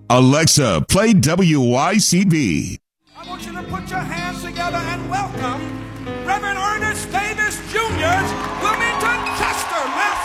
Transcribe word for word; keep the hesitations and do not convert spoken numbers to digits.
Alexa, play W Y C B. I want you to put your hands together and welcome Reverend Ernest Davis.